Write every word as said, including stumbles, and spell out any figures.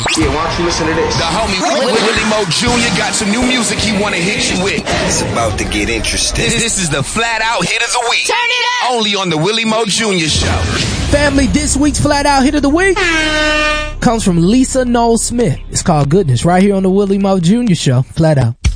Yeah, why don't you listen to this? The homie Willie Mo Junior got some new music he wanna hit you with. It's about to get interesting. This, this is the Flat Out Hit of the Week. Turn it up! Only on the Willie Mo Junior Show. Family, this week's Flat Out Hit of the Week comes from Lisa Noel Smith. It's called Goodness, right here on the Willie Mo Junior Show. Flat Out.